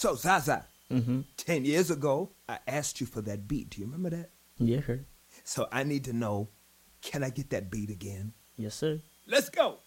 So, Zaza, 10 years ago, I asked you for that beat. Do you remember that? Yeah, sure. So I need to know, can I get that beat again? Yes, sir. Let's go.